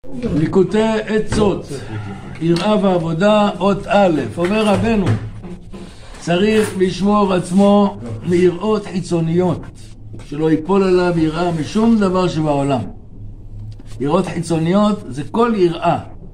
ליקוטי עצות, יראה ועבודה, אות א'. אומר רבנו, צריך לשמור עצמו מיראות חיצוניות, שלא ייפול עליו יראה משום דבר שבעולם. יראות חיצוניות זה כל יראה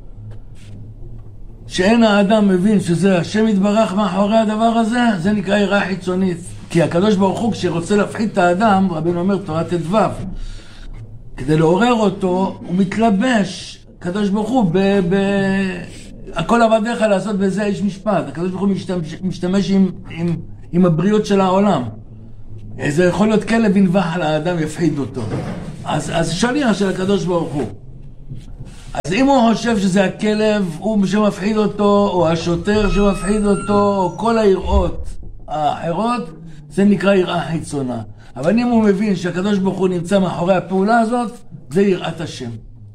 שאין האדם מבין שזה השם יתברך מאחורי הדבר הזה, זה נקרא יראה חיצונית. כי הקדוש ברוך הוא כשרוצה להפחיד את האדם, רבנו אומר תורת ט"ו, כדי לעורר אותו הוא מתלבש, הקדוש ברוך הוא הכל עבדיך לעשות בזה איש משפט. הקדוש ברוך הוא משתמש עם הבריאות של העולם. זה יכול להיות כלב ינבח על האדם, יפחיד אותו. אז שליח של הקדוש ברוך הוא. אז אם הוא חושב שזה הכלב הוא שמפחיד אותו, או השוטר שמפחיד אותו, או כל היראות האחרות, זה נקרא יראה חיצונה. אבל אם הוא מבין שהקדוש ברוך הוא נמצא מאחורי הפעולה הזאת, זה יראת השם.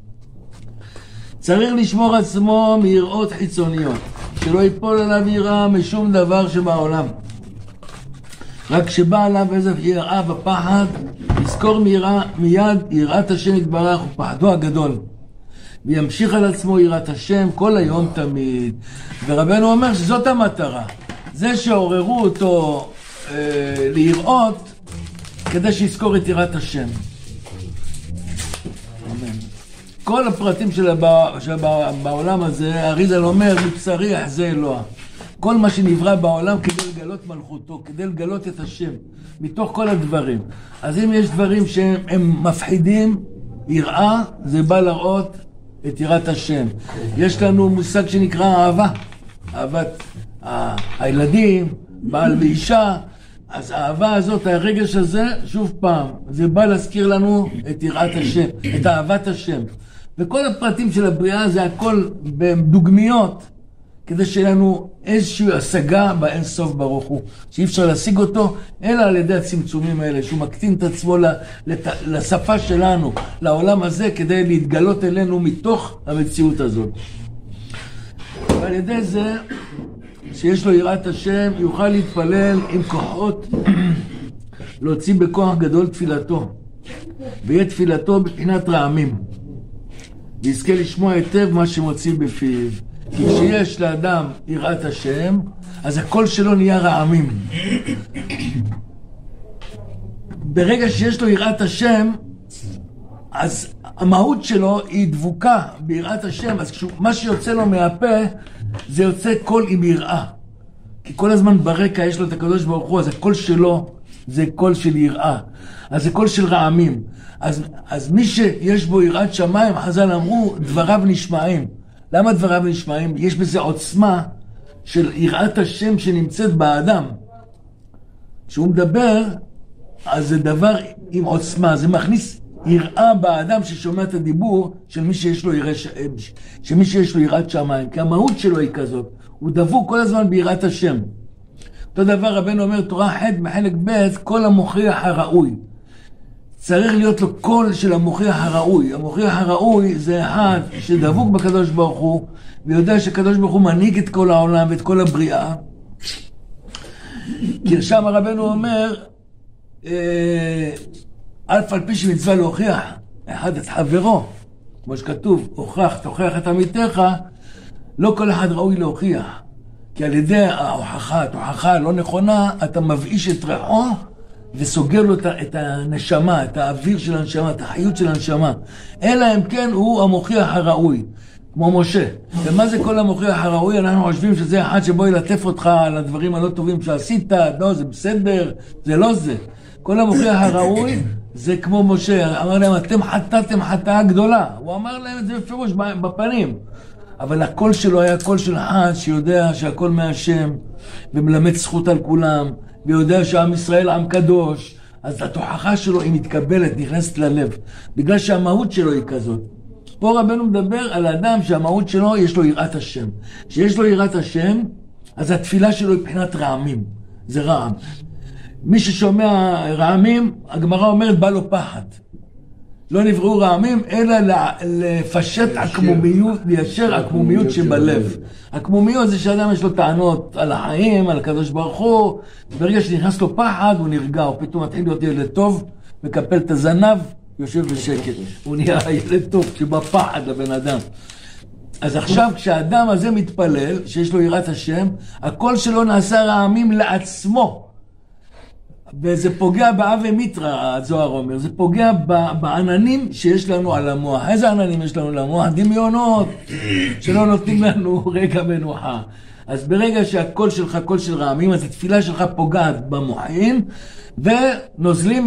צריך לשמור עצמו מיראות חיצוניות, שלא ייפול עליו יראה משום דבר שבעולם. רק כשבא עליו איזה יראה ופחד, יזכור מיד יראת השם יתברך ופחדו הגדול. וימשיך על עצמו יראת השם כל היום תמיד. ורבנו אומר שזאת המטרה. זה שעוררו אותו ליראות, כדי שיזכור את יראת השם. אמן. כל הפרטים בעולם הזה, אריזל אומר, מבשרי אחזה אלוה. כל מה שנברא בעולם כדי לגלות מלכותו, כדי לגלות את השם, מתוך כל הדברים. אז אם יש דברים שהם מפחידים, יראה, זה בא לראות את יראת השם. יש לנו מושג שנקרא אהבה. אהבת הילדים, בעל ואישה. אז האהבה הזאת, הרגש הזה, שוב פעם, זה בא להזכיר לנו את יראת השם, את אהבת השם. וכל הפרטים של הבריאה זה הכל בדוגמיות, כדי שיהיה לנו איזושהי השגה באין סוף ברוך הוא, שאי אפשר להשיג אותו, אלא על ידי הצמצומים האלה, שהוא מקטין את עצמו לשפה שלנו, לעולם הזה, כדי להתגלות אלינו מתוך המציאות הזאת. ועל ידי זה, שיש לו יראת השם, יוכל להתפלל עם כוחות, להוציא בכוח גדול תפילתו, ויהיה תפילתו בבחינת רעמים, ויזכה לשמוע היטב מה שמוציא בפיו. כי כשיש לאדם יראת השם, אז הקול שלו נהיה רעמים. ברגע שיש לו יראת השם, אז המהות שלו היא דבוקה ביראת השם, אז מה שיוצא לו מהפה, זה יוצא קול עם יראה. כי כל הזמן ברקע יש לו את הקדוש ברוך הוא, אז הקול שלו זה קול של יראה. אז זה קול של רעמים. אז מי שיש בו יראת שמיים, חז"ל אמרו, דבריו נשמעים. למה דבריו נשמעים? יש בזה עוצמה של יראת השם שנמצאת באדם. כשהוא מדבר, אז זה דבר עם עוצמה, זה מכניס יראה באדם ששומע את הדיבור של מי שיש לו שמי שיש לו יראת שמיים, כי המהות שלו היא כזאת, הוא דבוק כל הזמן ביראת השם. אותו דבר רבנו אומר תורה ח' בחלק ב', כל המוכיח הראוי. צריך להיות לו קול של המוכיח הראוי. המוכיח הראוי זה אחד שדבוק בקדוש ברוך הוא, ויודע שקדוש ברוך הוא מנהיג את כל העולם ואת כל הבריאה. כי שם רבנו אומר, אף על פי שמצווה להוכיח אחד את חברו, כמו שכתוב, תוכיח את עמיתך, לא כל אחד ראוי להוכיח. כי על ידי ההוכחה הלא נכונה, אתה מבאיש את רעו, וסוגר לו את הנשמה, את האוויר של הנשמה, את החיות של הנשמה. אלא אם כן הוא המוכיח הראוי, כמו משה. ומה זה כל המוכיח הראוי? אנחנו חושבים שזה אחד שבו ילטף אותך על הדברים הלא טובים שעשית, לא, זה בסדר, זה לא זה. כל המוכיח הראוי זה כמו משה, אמר להם, אתם חטאתם חטאה גדולה. הוא אמר להם את זה בפירוש בפנים. אבל הקול שלו היה קול של אחד שיודע שהכל מהשם, ומלמד זכות על כולם, ויודע שעם ישראל עם קדוש, אז התוכחה שלו היא מתקבלת, נכנסת ללב, בגלל שהמהות שלו היא כזאת. פה רבנו מדבר על האדם שהמהות שלו יש לו יראת השם. שיש לו יראת השם, אז התפילה שלו היא מבחינת רעמים, זה רעם. מי ששומע רעמים, הגמרא אומרת בא לו פחד. לא נבראו רעמים, אלא לפשט עקמומיות, ליישר עקמומיות שבלב. עקמומיות זה שאדם יש לו טענות על החיים, על הקדוש ברוך הוא, ברגע שנכנס לו פחד הוא נרגע, הוא פתאום מתחיל להיות ילד טוב, מקפל את הזנב, יושב בשקט. הוא נהיה ילד טוב שבפחד לבן אדם. אז עכשיו כשהאדם הזה מתפלל, שיש לו יראת השם, הקול שלו נעשה רעמים לעצמו. וזה פוגע באב ומיטרה, הזוהר אומר, זה פוגע בעננים שיש לנו על המוח. איזה עננים יש לנו על המוח? דמיונות שלא נותנים לנו רגע מנוחה. אז ברגע שהקול שלך קול של רעמים, אז התפילה שלך פוגעת במוחין, ונוזלים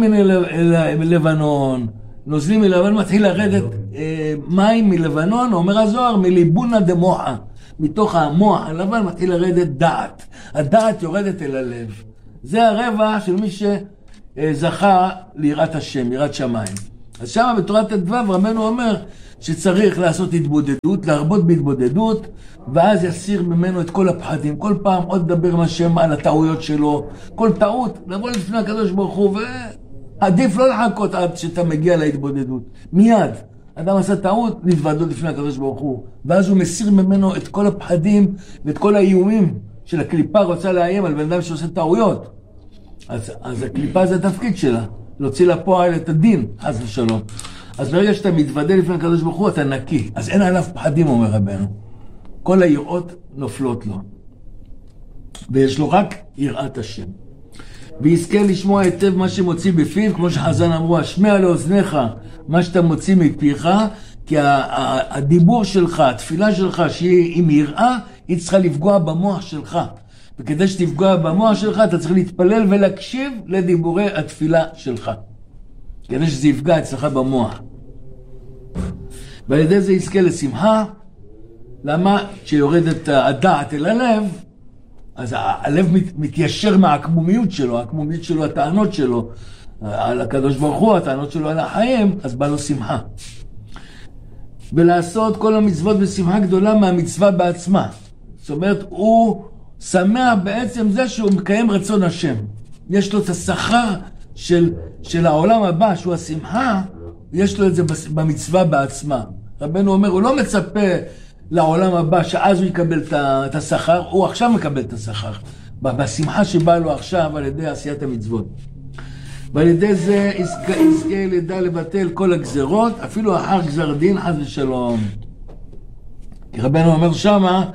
מלבנון. נוזלים מלבנון, מתחיל לרדת מים מלבנון, אומר הזוהר, מליבונה דמוחה. מתוך המוח הלבן מתחיל לרדת דעת. הדעת יורדת אל הלב. זה הרבע של מי שזכה ליראת השם, יראת שמיים. אז שם בתורת הדבב רבנו אומר שצריך לעשות התבודדות, להרבות בהתבודדות, ואז יסיר ממנו את כל הפחדים. כל פעם עוד לדבר עם השם על הטעויות שלו. כל טעות, לבוא לפני הקדוש ברוך הוא, ועדיף לא לחכות עד שאתה מגיע להתבודדות. מיד. אדם עשה טעות, להתוודות לפני הקדוש ברוך הוא. ואז הוא מסיר ממנו את כל הפחדים ואת כל האיומים של הקליפה רוצה לאיים על בן אדם שעושה טעויות. אז הקליפה זה התפקיד שלה, להוציא לפועל את הדין, חס ושלום. אז ברגע שאתה מתוודה לפני הקדוש ברוך הוא, אתה נקי. אז אין עליו פחדים, אומר רבנו. כל היראות נופלות לו. ויש לו רק יראת השם. ויזכה לשמוע היטב מה שמוציא בפיו, כמו שחז"ל אמרו, השמע לאוזניך מה שאתה מוציא מפיך, כי הדיבור שלך, התפילה שלך, שהיא עם יראה, היא צריכה לפגוע במוח שלך. וכדי שתפגוע במוח שלך, אתה צריך להתפלל ולהקשיב לדיבורי התפילה שלך. כדי שזה יפגע אצלך במוח. ועל ידי זה יזכה לשמחה. למה? כשיורדת הדעת אל הלב, אז הלב מתיישר מהעקמומיות שלו, העקמומיות שלו, הטענות שלו, על הקדוש ברוך הוא, הטענות שלו על החיים, אז בא לו שמחה. ולעשות כל המצוות בשמחה גדולה מהמצווה בעצמה. זאת אומרת, הוא שמח בעצם זה שהוא מקיים רצון השם. יש לו את השכר של העולם הבא, שהוא השמחה, יש לו את זה במצווה בעצמה. רבנו אומר, הוא לא מצפה לעולם הבא, שאז הוא יקבל את השכר, הוא עכשיו מקבל את השכר. בשמחה שבא לו עכשיו על ידי עשיית המצוות. ועל ידי זה יזכה לדע לבטל כל הגזרות, אפילו אחר גזר דין, חס ושלום. כי רבנו אומר שמה,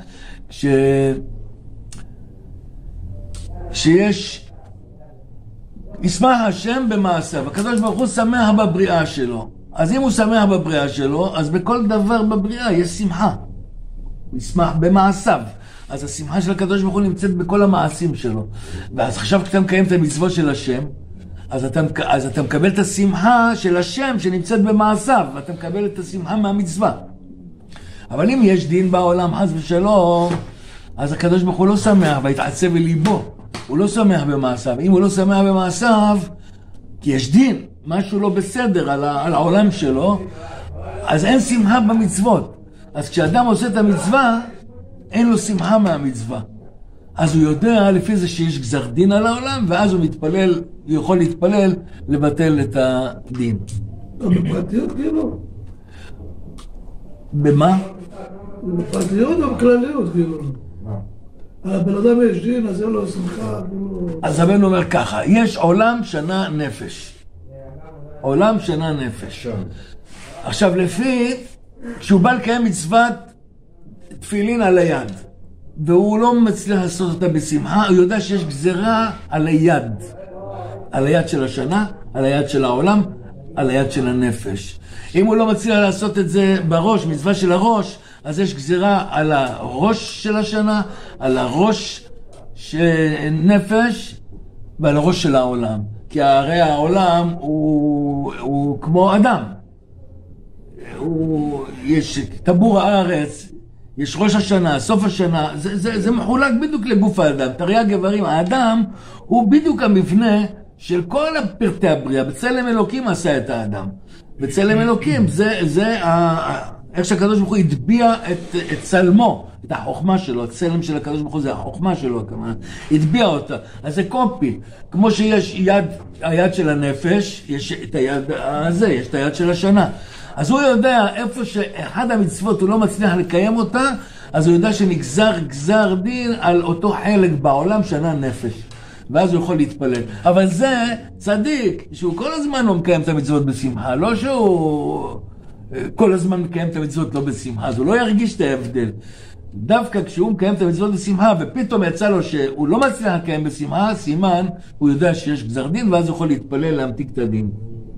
שיש, ישמח השם במעשיו. הקדוש ברוך הוא שמח בבריאה שלו. אז אם הוא שמח בבריאה שלו, אז בכל דבר בבריאה יש שמחה. הוא ישמח במעשיו. אז השמחה של הקדוש ברוך הוא נמצאת בכל המעשים שלו. ואז עכשיו כשאתה מקיים את המצוות של השם, אז אתה מקבל את השמחה של השם שנמצאת במעשיו, ואתה מקבל את השמחה מהמצווה. אבל אם יש דין בעולם, חס ושלום, אז הקדוש ברוך הוא לא שמח, והתעצב אליבו. הוא לא שמח במעשיו. אם הוא לא שמח במעשיו, כי יש דין, משהו לא בסדר על העולם שלו, אז אין שמחה במצוות. אז כשאדם עושה את המצווה, אין לו שמחה מהמצווה. אז הוא יודע לפי זה שיש גזר דין על העולם, ואז הוא מתפלל, הוא יכול להתפלל לבטל את הדין. בפרטיות כאילו? במה? בפרטיות או בכלליות כאילו? הבן אדם יש דין, אז אין לו שמחה. אז רבנו אומר ככה, יש עולם שנה נפש. עולם שנה נפש. עכשיו לפי, כשהוא בא לקיים מצוות תפילין על היד, והוא לא מצליח לעשות אותה בשמחה, הוא יודע שיש גזרה על היד. על היד של השנה, על היד של העולם, על היד של הנפש. אם הוא לא מצליח לעשות את זה בראש, מצווה של הראש, אז יש גזרה על הראש של השנה, על הראש של נפש, ועל הראש של העולם. כי הרי העולם הוא כמו אדם. יש טבור הארץ, יש ראש השנה, סוף השנה, זה מחולק בדיוק לגוף האדם. תרי"ג איברים, האדם הוא בדיוק המבנה של כל פרטי הבריאה. בצלם אלוקים עשה את האדם. בצלם אלוקים, זה איך שהקדוש ברוך הוא הטביע את צלמו, את החוכמה שלו, הצלם של הקדוש ברוך הוא זה החוכמה שלו, כמובן, הטביע אותה. אז זה קופי, כמו שיש היד של הנפש, יש את היד הזה, יש את היד של השנה. אז הוא יודע איפה שאחד המצוות הוא לא מצליח לקיים אותה, אז הוא יודע שנגזר גזר דין על אותו חלק בעולם שנה נפש. ואז הוא יכול להתפלל. אבל זה צדיק, שהוא כל הזמן לא מקיים את המצוות בשמחה, לא שהוא כל הזמן מקיים את המצוות לא בשמחה, אז הוא לא ירגיש את ההבדל. דווקא כשהוא מקיים את המצוות בשמחה, ופתאום יצא לו שהוא לא מצליח לקיים בשמחה, סימן, הוא יודע שיש גזר דין, ואז הוא יכול להתפלל להמתיק את הדין.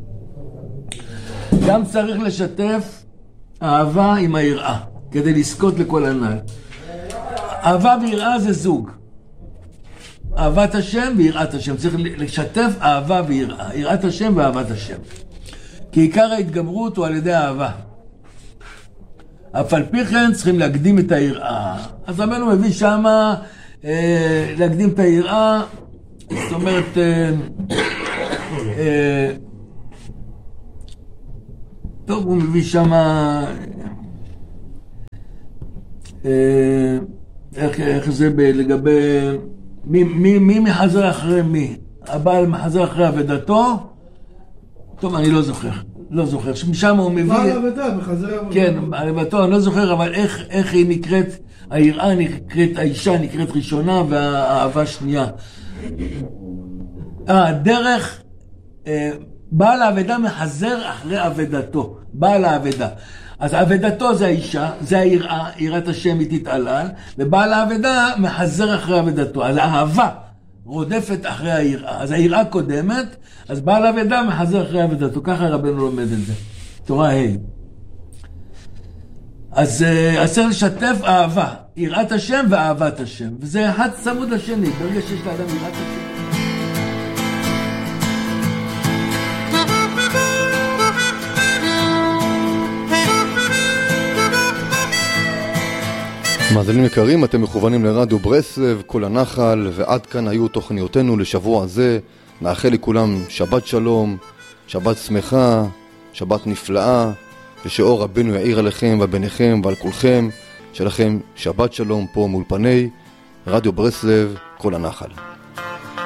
גם צריך לשתף אהבה עם היראה, כדי לזכות לכל הנ"ל. אהבה ויראה זה זוג. אהבת השם ויראת השם. צריך לשתף אהבה ויראה. יראת השם ואהבת השם. כי עיקר ההתגברות הוא על ידי אהבה. אף על פי כן צריכים להקדים את היראה. אז רבנו מביא שמה להקדים את היראה. זאת אומרת... טוב, הוא מביא שמה... איך זה לגבי... מי מחזר אחרי מי? הבעל מחזר אחרי עבדתו? טוב, אני לא זוכר. משם הוא מביא... בעל עבדה, מחזר עבדתו. כן, עבדתו, אני לא זוכר, אבל איך היא נקראת, היראה נקראת, האישה נקראת ראשונה והאהבה שנייה. דרך... בעל העבדה מחזר אחרי עבדתו. בעל העבדה. אז עבדתו זה האישה, זה היראה, יראת השם היא תתעלל, ובעל העבדה מחזר אחרי עבדתו. אז האהבה רודפת אחרי היראה. אז היראה קודמת, אז בעל העבדה מחזר אחרי עבדתו. ככה רבנו לומד את זה. תורה ה'. אז צריך לשתף אהבה, יראת השם ואהבת השם. וזה אחד צמוד לשני, ברגע שיש לאדם יראת השם. מאזינים יקרים, אתם מכוונים לרדיו ברסלב, כל הנחל, ועד כאן היו תוכניותינו לשבוע הזה. נאחל לכולם שבת שלום, שבת שמחה, שבת נפלאה, ושאור רבנו יאיר עליכם ובניכם ועל כולכם, שלכם שבת שלום פה מול פני רדיו ברסלב, כל הנחל.